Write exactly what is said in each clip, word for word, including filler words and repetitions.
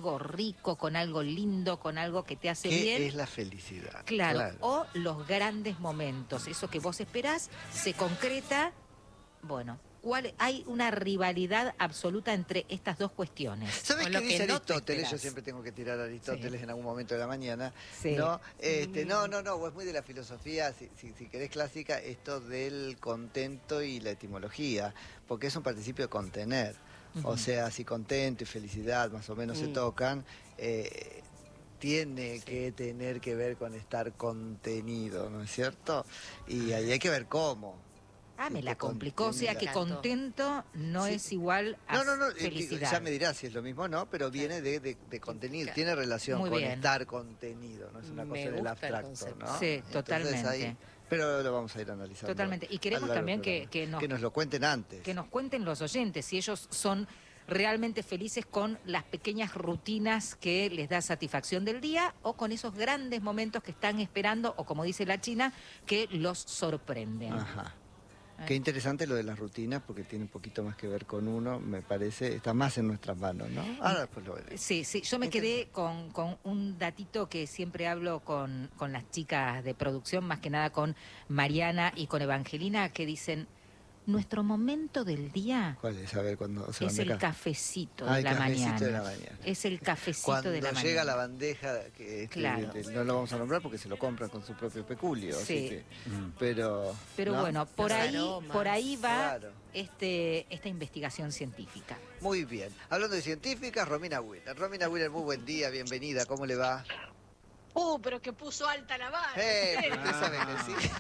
algo rico, con algo lindo, con algo que te hace ¿Qué bien. es la felicidad? Claro, Claro. o los grandes momentos, eso que vos esperás, se concreta, bueno, ¿cuál? Hay una rivalidad absoluta entre estas dos cuestiones. ¿Sabes O qué lo dice que no te Aristóteles? Yo esperás. siempre tengo que tirar a Aristóteles Sí. en algún momento de la mañana. Sí. ¿No? Este, no, no, no, es muy de la filosofía, si, si, si querés clásica, esto del contento y la etimología, porque es un participio de contener. Uh-huh. O sea, si contento y felicidad más o menos Mm. se tocan, eh, tiene Sí. que tener que ver con estar contenido, ¿no es cierto? Y ahí hay que ver cómo. Ah, me Si la te complicó, o sea que encantó. contento no Sí. es igual a No, no, no, eh, felicidad. ya me dirás si es lo mismo o no, pero viene de, de, de contenido, Claro. tiene relación Muy con bien. estar contenido, no es una Me cosa del gusta el abstracto, concepto. ¿no? Sí, Entonces, totalmente. ahí- pero lo vamos a ir analizando. Totalmente. Y a queremos lo largo también del que, programa. que, nos, que nos lo cuenten antes. que nos cuenten los oyentes si ellos son realmente felices con las pequeñas rutinas que les da satisfacción del día o con esos grandes momentos que están esperando o, como dice la China, que los sorprenden. Ajá. Eh. Qué interesante lo de las rutinas, porque tiene un poquito más que ver con uno, me parece, está más en nuestras manos, ¿no? Ahora después lo veremos. Sí, sí, yo me quedé con, con un datito que siempre hablo con, con las chicas de producción, más que nada con Mariana y con Evangelina, que dicen, nuestro momento del día ¿Cuál es? A ver, cuando se es van de el acá. cafecito Ah, de el la cafecito mañana. de la mañana. Es el cafecito Cuando de la mañana. llega la bandeja, que este, Claro. de- no lo vamos a nombrar porque se lo compran con su propio peculio, así Sí. que, pero... Pero ¿no? bueno, por Los ahí, aromas. por ahí va Claro. este, esta investigación científica. Muy bien. Hablando de científicas, Romina Wheeler. Romina Wheeler, muy buen día, bienvenida, ¿cómo le va? Uh, pero que puso alta la vara. Eh, ¿Usted? pero usted sabe que sí.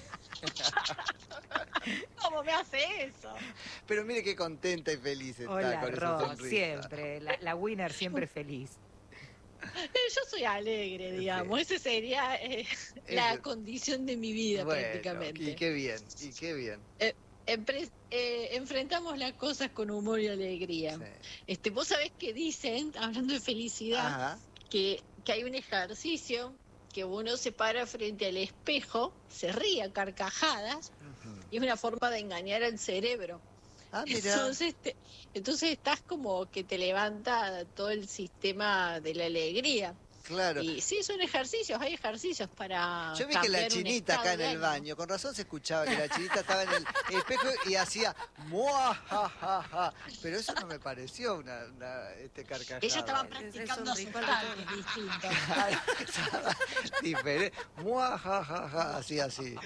¿Cómo me hace eso? Pero mire qué contenta y feliz está Hola, con esa Ro, sonrisa. siempre, la, la winner siempre feliz. Eh, Yo soy alegre, digamos. Esa sería eh, Es- la condición de mi vida Bueno, prácticamente. y qué bien, y qué bien. Empre- eh, enfrentamos las cosas con humor y alegría. Sí. Este, vos sabés que dicen, hablando de felicidad, Ajá. que, que hay un ejercicio que uno se para frente al espejo, se ríe a carcajadas, Ujú. y es una forma de engañar al cerebro. Ah, mira. Entonces, te- entonces estás como que te levanta todo el sistema de la alegría. Claro. Y sí, son ejercicios, hay ejercicios para Yo vi que la cambiar un chinita acá estado en de el ánimo. baño, con razón se escuchaba que la chinita estaba en el espejo y hacía muajajaja, pero eso no me pareció una, una este, carcajada. Ella estaba Es- es practicando un ritual de asustar, es distinto. Claro, estaba diferente. Muajajaja, así, así.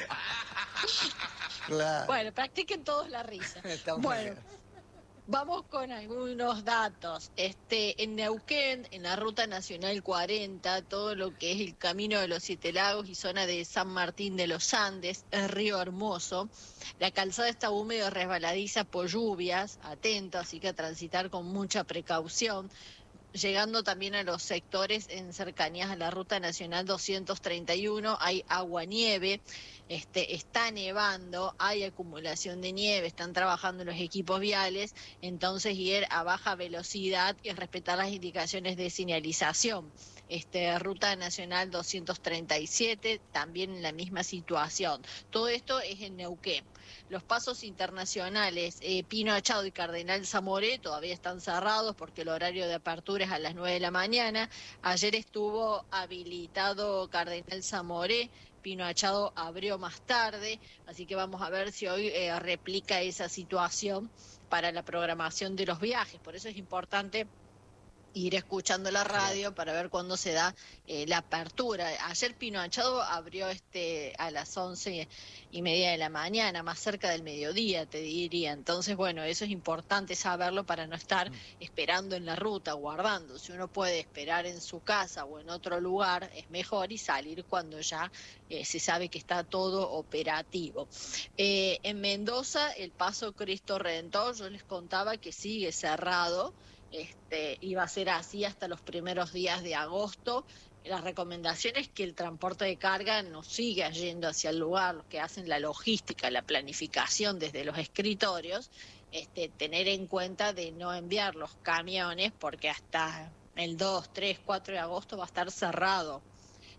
Claro. Bueno, practiquen todos la risa. Está muy Bueno, bien. vamos con algunos datos. Este, en Neuquén, en la Ruta Nacional cuarenta, todo lo que es el Camino de los Siete Lagos y zona de San Martín de los Andes, es Río Hermoso. La calzada está húmeda y resbaladiza por lluvias, atento, así que a transitar con mucha precaución. Llegando también a los sectores en cercanías a la Ruta Nacional doscientos treinta y uno, hay agua-nieve, este, está nevando, hay acumulación de nieve, están trabajando los equipos viales, entonces ir a baja velocidad y respetar las indicaciones de señalización. Este, Ruta Nacional doscientos treinta y siete, también en la misma situación. Todo esto es en Neuquén. Los pasos internacionales, eh, Pino Achado y Cardenal Zamoré todavía están cerrados porque el horario de apertura es a las nueve de la mañana. Ayer estuvo habilitado Cardenal Zamoré, Pino Achado abrió más tarde, así que vamos a ver si hoy eh, replica esa situación para la programación de los viajes. Por eso es importante ir escuchando la radio para ver cuándo se da eh, la apertura. Ayer Pino Achado abrió este a las once y media de la mañana, más cerca del mediodía, te diría. Entonces, bueno, eso es importante saberlo para no estar esperando en la ruta, guardando. Si uno puede esperar en su casa o en otro lugar, es mejor, y salir cuando ya eh, se sabe que está todo operativo. Eh, en Mendoza, el Paso Cristo Redentor, yo les contaba que sigue cerrado. Este, iba a ser así hasta los primeros días de agosto. La recomendación es que el transporte de carga no siga yendo hacia el lugar, los que hacen la logística, la planificación desde los escritorios, este, tener en cuenta de no enviar los camiones porque hasta el dos, tres, cuatro de agosto va a estar cerrado.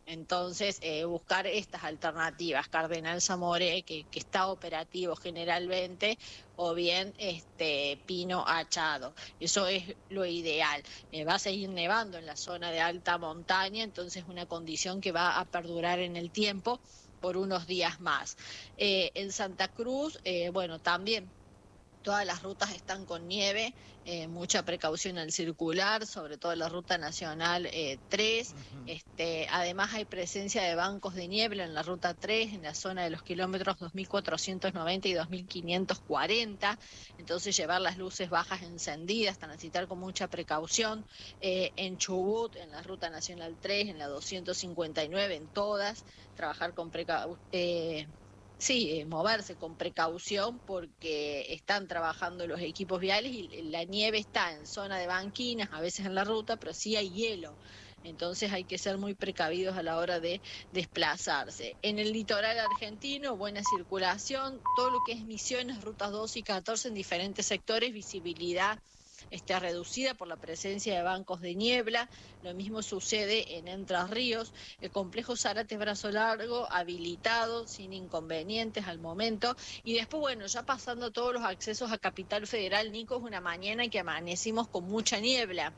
Entonces, eh, buscar estas alternativas, Cardenal Zamoré, que, que está operativo generalmente, o bien este pino achado. Eso es lo ideal. Eh, va a seguir nevando en la zona de alta montaña, entonces una condición que va a perdurar en el tiempo por unos días más. Eh, en Santa Cruz, eh, bueno, también todas las rutas están con nieve, eh, mucha precaución al circular, sobre todo la ruta nacional eh, tres. Uh-huh. este, además hay presencia de bancos de niebla en la ruta tres, en la zona de los kilómetros dos mil cuatrocientos noventa y dos mil quinientos cuarenta. Entonces llevar las luces bajas encendidas, transitar con mucha precaución. Eh, en Chubut, en la ruta nacional tres, en la doscientos cincuenta y nueve, en todas, trabajar con precaución. Eh, Sí, eh, moverse con precaución porque están trabajando los equipos viales y la nieve está en zona de banquinas, a veces en la ruta, pero sí hay hielo. Entonces hay que ser muy precavidos a la hora de desplazarse. En el litoral argentino, buena circulación, todo lo que es Misiones, rutas doce y catorce en diferentes sectores, visibilidad está reducida por la presencia de bancos de niebla. Lo mismo sucede en Entre Ríos, el complejo Zárate Brazo Largo habilitado sin inconvenientes al momento. Y después, bueno, ya pasando todos los accesos a Capital Federal, Nico, es una mañana que amanecimos con mucha niebla.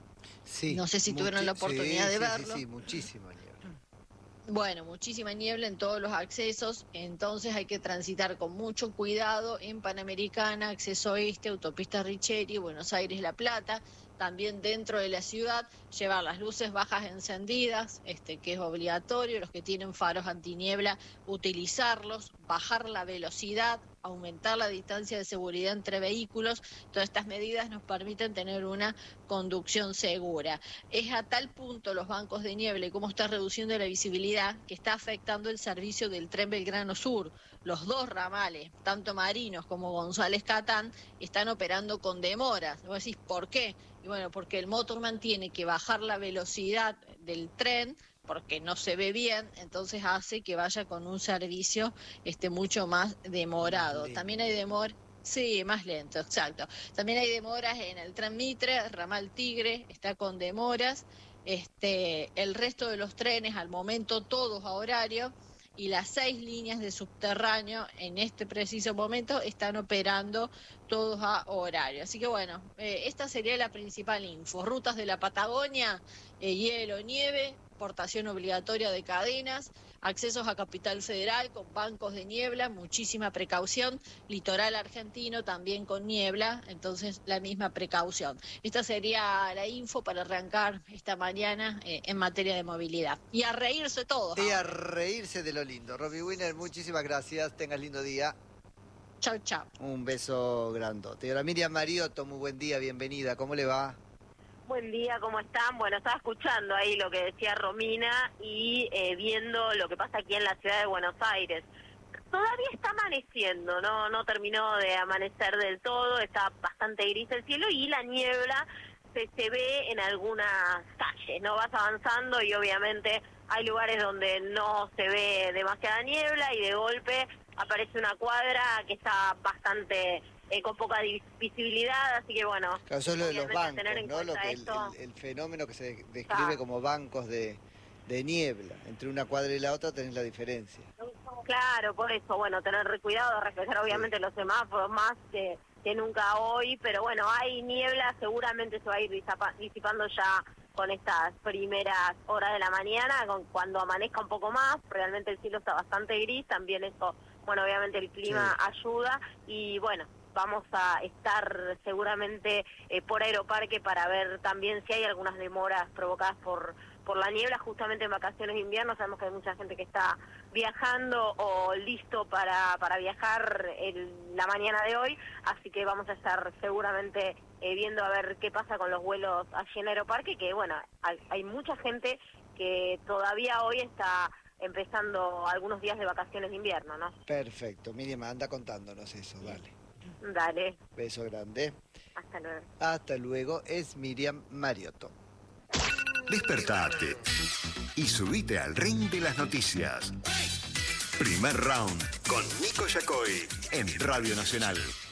Sí, no sé si tuvieron la oportunidad sí, de sí, verlo. Sí, sí, muchísima niebla. Bueno, muchísima niebla en todos los accesos, entonces hay que transitar con mucho cuidado en Panamericana, acceso este, autopista Richeri, Buenos Aires, La Plata. También dentro de la ciudad, llevar las luces bajas encendidas, este, que es obligatorio, los que tienen faros antiniebla, utilizarlos, bajar la velocidad, aumentar la distancia de seguridad entre vehículos. Todas estas medidas nos permiten tener una conducción segura. Es a tal punto los bancos de niebla y cómo está reduciendo la visibilidad que está afectando el servicio del tren Belgrano Sur. Los dos ramales, tanto Marinos como González Catán, están operando con demoras. Vos decís, ¿por qué? Y bueno, porque el motorman tiene que bajar la velocidad del tren porque no se ve bien, entonces hace que vaya con un servicio este, mucho más demorado. Más También hay demora, sí, más lento, exacto. También hay demoras en el tren Mitre, ramal Tigre, está con demoras. Este, el resto de los trenes, al momento todos a horario, y las seis líneas de subterráneo en este preciso momento están operando todos a horario. Así que bueno, eh, esta sería la principal info. Rutas de la Patagonia, eh, hielo, nieve, portación obligatoria de cadenas, accesos a Capital Federal con bancos de niebla, muchísima precaución, litoral argentino también con niebla, entonces la misma precaución. Esta sería la info para arrancar esta mañana eh, en materia de movilidad. Y a reírse todos. Y a reírse de lo lindo. Robbie Winner, muchísimas gracias, tengas lindo día. Chau, chau. Un beso grandote. Y ahora Miriam Mariotto, muy buen día, bienvenida, ¿cómo le va? Buen día, ¿cómo están? Bueno, estaba escuchando ahí lo que decía Romina y eh, viendo lo que pasa aquí en la ciudad de Buenos Aires. Todavía está amaneciendo, no no terminó de amanecer del todo, está bastante gris el cielo y la niebla se, se ve en algunas calles, ¿no? Vas avanzando y obviamente hay lugares donde no se ve demasiada niebla y de golpe aparece una cuadra que está bastante... Eh, con poca visibilidad, así que bueno... Claro, eso es lo de los bancos, ¿no? Lo que esto... el, el, el fenómeno que se describe ah. como bancos de, de niebla. Entre una cuadra y la otra tenés la diferencia. Claro, por eso, bueno, tener cuidado, respetar obviamente sí. los semáforos más que, que nunca hoy, pero bueno, hay niebla, seguramente se va a ir disipando ya con estas primeras horas de la mañana, con, cuando amanezca un poco más, realmente el cielo está bastante gris, también eso, bueno, obviamente el clima sí. ayuda, y bueno, vamos a estar seguramente eh, por Aeroparque para ver también si hay algunas demoras provocadas por por la niebla, justamente en vacaciones de invierno. Sabemos que hay mucha gente que está viajando o listo para, para viajar en la mañana de hoy, así que vamos a estar seguramente eh, viendo a ver qué pasa con los vuelos allí en Aeroparque, que bueno, hay, hay mucha gente que todavía hoy está empezando algunos días de vacaciones de invierno, ¿no? Perfecto, Miriam, anda contándonos eso, dale. Dale. Beso grande. Hasta luego. Hasta luego, es Miriam Mariotto. Despertate y subite al ring de las noticias. Primer round con Nico Yacoy en Radio Nacional.